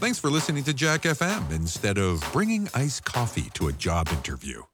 Thanks for listening to Jack FM instead of bringing iced coffee to a job interview.